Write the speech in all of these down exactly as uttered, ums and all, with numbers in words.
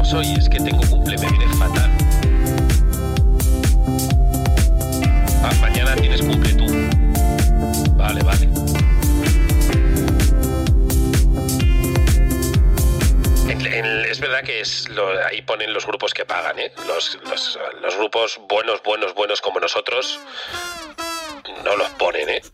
quedamos hoy? Es que tengo cumple, me viene fatal. Ah, mañana tienes cumple tú. Vale, vale. En, en, es verdad que es lo, ahí ponen los grupos que pagan, ¿eh? Los, los, los grupos buenos, buenos, buenos como nosotros no los ponen, ¿eh?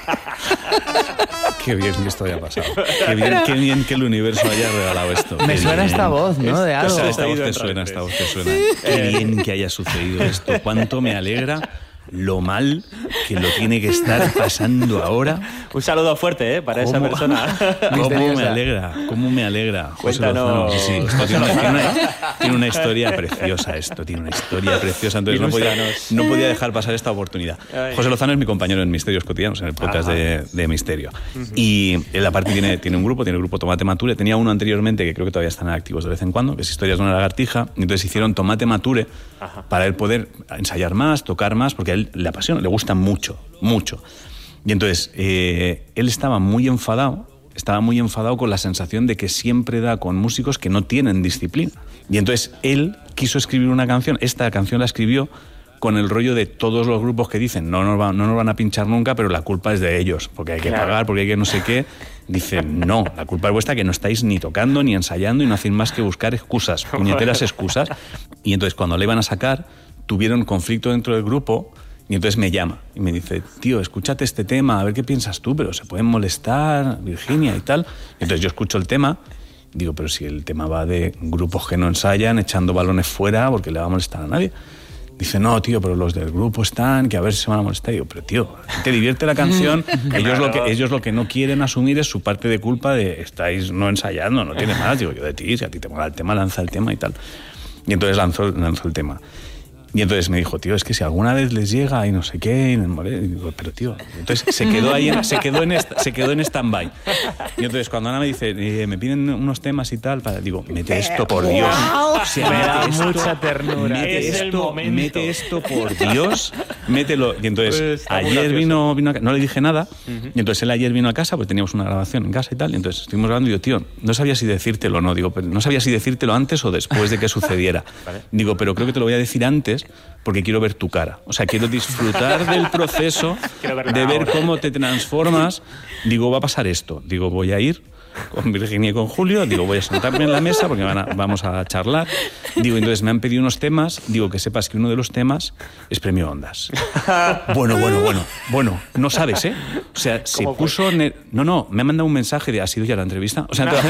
Qué bien que esto haya pasado. Qué bien, qué bien que el universo haya regalado esto. Me qué suena bien. esta voz, ¿no? De algo. Esta, esta voz te suena, esta voz te suena. Qué bien que haya sucedido esto. Cuánto me alegra lo mal que lo tiene que estar pasando ahora. Un saludo fuerte, ¿eh? Para esa persona. ¿Cómo me alegra? ¿Cómo me alegra? José Lozano. Sí, sí, esto tiene una, tiene, una, tiene una historia preciosa, esto tiene una historia preciosa. Entonces no podía, no podía dejar pasar esta oportunidad. José Lozano es mi compañero en Misterios Cotidianos, en el podcast de, de Misterio. Uh-huh. Y él aparte tiene, tiene un grupo, tiene el grupo Tomate Mature. Tenía uno anteriormente que creo que todavía están activos de vez en cuando, que es Historias de una lagartija. Y entonces hicieron Tomate Mature Ajá. para él poder ensayar más, tocar más, porque a él le apasiona, le gusta mucho, mucho. Y entonces, eh, él estaba muy enfadado, estaba muy enfadado con la sensación de que siempre da con músicos que no tienen disciplina. Y entonces, él quiso escribir una canción, esta canción la escribió con el rollo de todos los grupos que dicen no nos, va, no nos van a pinchar nunca, pero la culpa es de ellos, porque hay que claro. pagar, porque hay que no sé qué. Dicen, no, la culpa es vuestra, que no estáis ni tocando, ni ensayando, y no hacéis más que buscar excusas, puñeteras excusas. Y entonces, cuando le iban a sacar, tuvieron conflicto dentro del grupo. Y entonces me llama y me dice, tío, escúchate este tema, a ver qué piensas tú, pero se pueden molestar, Virginia y tal. Y entonces yo escucho el tema, digo, pero si el tema va de grupos que no ensayan, echando balones fuera, porque le va a molestar a nadie. Dice, no, tío, pero los del grupo están, que a ver si se van a molestar. Y digo, pero tío, te divierte la canción, ellos, lo que, ellos lo que no quieren asumir es su parte de culpa de estáis no ensayando, no tiene más. Digo, yo de ti, si a ti te mola el tema, lanza el tema y tal. Y entonces lanzó, lanzó el tema. Y entonces me dijo, tío, es que si alguna vez les llega y no sé qué, y me y digo, pero tío, entonces se quedó ahí, en, se quedó en esta, se quedó en stand-by. Y entonces cuando Ana me dice, eh, me piden unos temas y tal, para, digo, mete esto por Dios. O sea, me da mucha ternura. Mete esto, mete esto por Dios, mételo. Y entonces pues ayer vino, vino a, no le dije nada, uh-huh. y entonces él ayer vino a casa, pues teníamos una grabación en casa y tal, y entonces estuvimos grabando y digo, tío, no sabía si decírtelo o no, digo, pero no sabía si decírtelo antes o después de que sucediera. Vale. Digo, pero creo que te lo voy a decir antes, porque quiero ver tu cara. O sea, quiero disfrutar del proceso de ver cómo te transformas. Digo, va a pasar esto. Digo, voy a ir con Virginia y con Julio. Digo, voy a sentarme en la mesa porque van a, vamos a charlar. Digo, entonces me han pedido unos temas. Digo, que sepas que uno de los temas es Premio Ondas. Bueno, bueno, bueno. Bueno, no sabes, ¿eh? O sea, se puso... Ne- no, no, me ha mandado un mensaje de ¿ha sido ya la entrevista? O sea, no,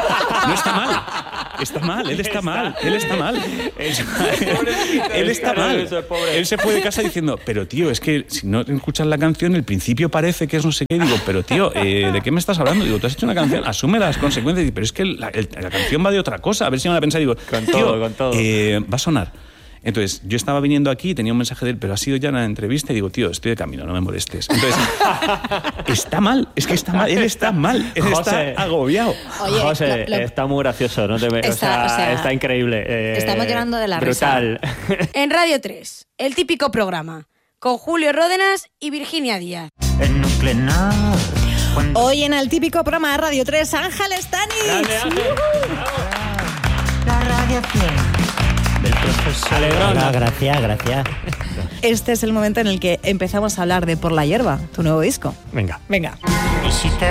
no está mal. Está mal, él está mal, él está mal. Él está mal. Él se fue de casa diciendo, pero tío, es que si no escuchas la canción, el principio parece que es no sé qué. Digo, pero tío, eh, ¿de qué me estás hablando? Digo, tú has hecho una canción, asume las consecuencias. Pero es que la, el, la canción va de otra cosa. A ver si me van a pensar. Digo, con tío, todo, con todo. Eh, va a sonar. Entonces, yo estaba viniendo aquí, tenía un mensaje de él, pero ha sido ya una entrevista y digo, tío, estoy de camino, no me molestes. Entonces, está mal, es que está mal, él está mal, él José, está agobiado. Oye, José, lo, lo, está muy gracioso, ¿no? Te ve, está, o sea, o sea, está increíble. Eh, estamos llorando de la brutal. Risa. En Radio tres, el típico programa, con Julio Ródenas y Virginia Díaz. El nuclear. Hoy en el típico programa de Radio tres, Ángel Stanich. La radiación. Del profesor. Alegrón. Gracias, gracias. Este es el momento en el que empezamos a hablar de Por la hierba, tu nuevo disco. Venga. Venga. Y si te